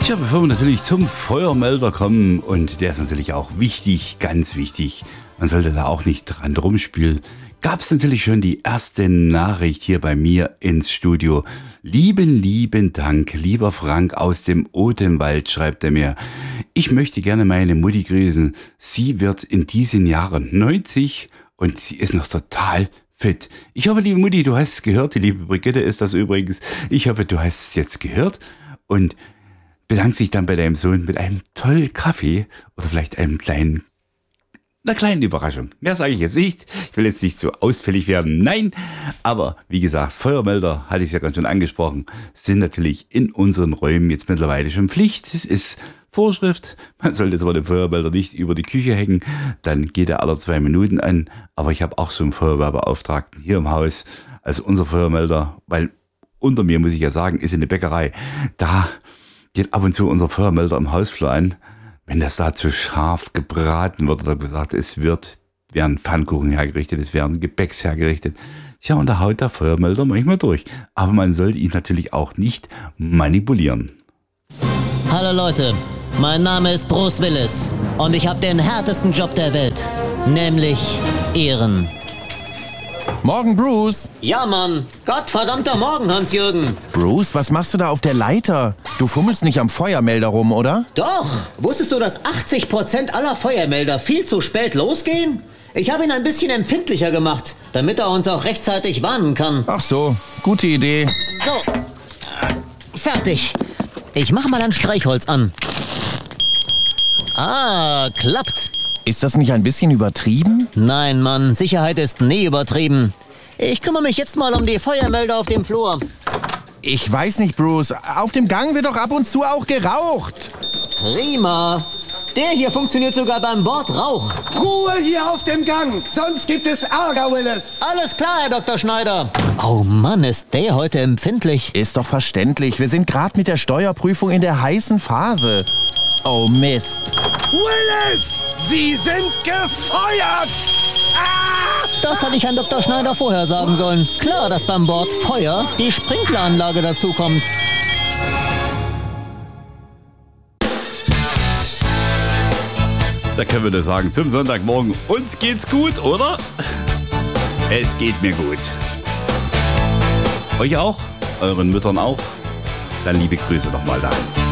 Tja, bevor wir natürlich zum Feuermelder kommen, und der ist natürlich auch wichtig, ganz wichtig, man sollte da auch nicht dran rumspielen, gab es natürlich schon die erste Nachricht hier bei mir ins Studio. Lieben Dank, lieber Frank aus dem Odenwald, schreibt er mir. Ich möchte gerne meine Mutti grüßen. Sie wird in diesen Jahren 90 und sie ist noch total fit. Ich hoffe, liebe Mutti, du hast es gehört. Die liebe Brigitte ist das übrigens. Ich hoffe, du hast es jetzt gehört und bedankt sich dann bei deinem Sohn mit einem tollen Kaffee oder vielleicht einer kleinen Überraschung. Mehr sage ich jetzt nicht. Ich will jetzt nicht so ausfällig werden. Nein, aber wie gesagt, Feuermelder, hatte ich es ja ganz schon angesprochen, sind natürlich in unseren Räumen jetzt mittlerweile schon Pflicht. Es ist Vorschrift. Man sollte zwar den Feuermelder nicht über die Küche hängen, dann geht er alle 2 Minuten an. Aber ich habe auch so einen Feuerwehrbeauftragten hier im Haus. Also unser Feuermelder, weil unter mir, muss ich ja sagen, ist eine Bäckerei. Da geht ab und zu unser Feuermelder im Hausflur an. Wenn das da zu scharf gebraten wird oder gesagt, werden Pfannkuchen hergerichtet, es werden Gebäcks hergerichtet. Ja, und da haut der Feuermelder manchmal durch. Aber man sollte ihn natürlich auch nicht manipulieren. Hallo Leute, mein Name ist Bruce Willis und ich habe den härtesten Job der Welt, nämlich Ehren. Morgen, Bruce. Ja, Mann. Gottverdammter Morgen, Hans-Jürgen. Bruce, was machst du da auf der Leiter? Du fummelst nicht am Feuermelder rum, oder? Doch. Wusstest du, dass 80% aller Feuermelder viel zu spät losgehen? Ich habe ihn ein bisschen empfindlicher gemacht, damit er uns auch rechtzeitig warnen kann. Ach so, gute Idee. So. Fertig. Ich mache mal ein Streichholz an. Ah, klappt. Ist das nicht ein bisschen übertrieben? Nein, Mann, Sicherheit ist nie übertrieben. Ich kümmere mich jetzt mal um die Feuermelder auf dem Flur. Ich weiß nicht, Bruce. Auf dem Gang wird doch ab und zu auch geraucht. Prima. Der hier funktioniert sogar beim Bordrauch. Ruhe hier auf dem Gang, sonst gibt es Ärger, Willis. Alles klar, Herr Dr. Schneider. Oh Mann, ist der heute empfindlich. Ist doch verständlich. Wir sind gerade mit der Steuerprüfung in der heißen Phase. Oh Mist. Willis, Sie sind gefeuert! Ah! Das hatte ich Herrn Dr. Schneider vorher sagen sollen. Klar, dass beim Bord Feuer die Sprinkleranlage dazukommt. Da können wir nur sagen, zum Sonntagmorgen, uns geht's gut, oder? Es geht mir gut. Euch auch? Euren Müttern auch? Dann liebe Grüße nochmal dahin.